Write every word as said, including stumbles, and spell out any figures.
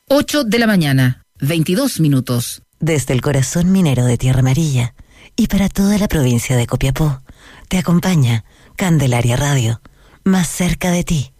ocho de la mañana, veintidós minutos. Desde el corazón minero de Tierra Amarilla y para toda la provincia de Copiapó, te acompaña Candelaria Radio, más cerca de ti.